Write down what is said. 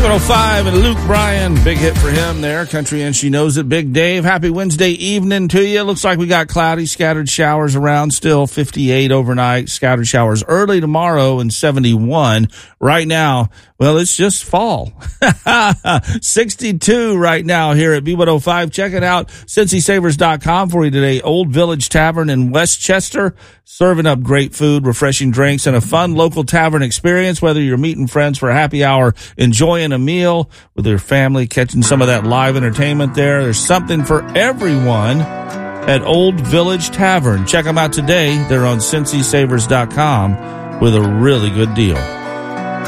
B105 and Luke Bryan, big hit for him there. Country and She Knows It. Big Dave, happy Wednesday evening to you. Looks like we got cloudy, scattered showers around, still 58 overnight, scattered showers early tomorrow and 71. Right now, well, it's just fall. 62 right now here at B105. Check it out, CincySavers.com for you today. Old Village Tavern in Westchester, serving up great food, refreshing drinks, and a fun local tavern experience, whether you're meeting friends for a happy hour, enjoying a meal with your family, catching some of that live entertainment there. There's something for everyone at Old Village Tavern. Check them out today. They're on CincySavers.com with a really good deal.